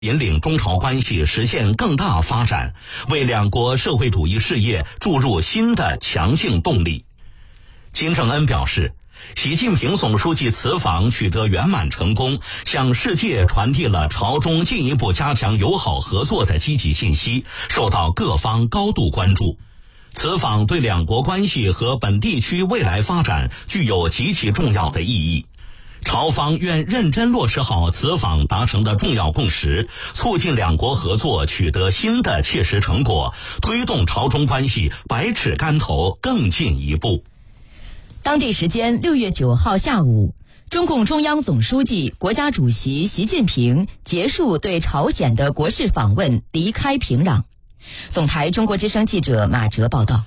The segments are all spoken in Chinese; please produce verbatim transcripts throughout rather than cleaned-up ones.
引领中朝关系实现更大发展，为两国社会主义事业注入新的强劲动力。金正恩表示，习近平总书记此访取得圆满成功，向世界传递了朝中进一步加强友好合作的积极信息，受到各方高度关注。此访对两国关系和本地区未来发展具有极其重要的意义。朝方愿认真落实好此访达成的重要共识，促进两国合作取得新的切实成果，推动朝中关系百尺竿头更进一步。 当地时间六月九号下午，中共中央总书记、国家主席习近平结束对朝鲜的国事访问，离开平壤。总台中国之声记者马哲报道。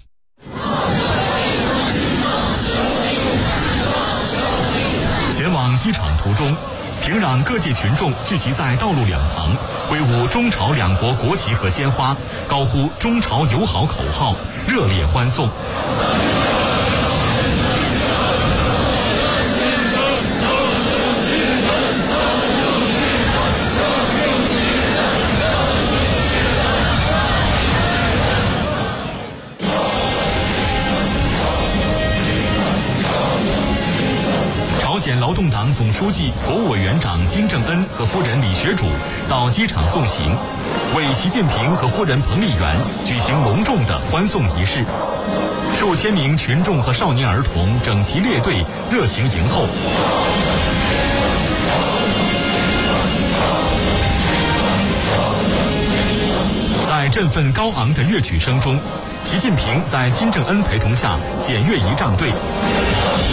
前往机场途中，平壤各界群众聚集在道路两旁，挥舞中朝两国国旗和鲜花，高呼中朝友好口号，热烈欢送。朝鲜劳动党总书记、国务委员长金正恩和夫人李学主到机场送行，为习近平和夫人彭丽媛举行隆重的欢送仪式。数千名群众和少年儿童整齐列队，热情迎候。在振奋高昂的乐曲声中，习近平在金正恩陪同下检阅仪仗队。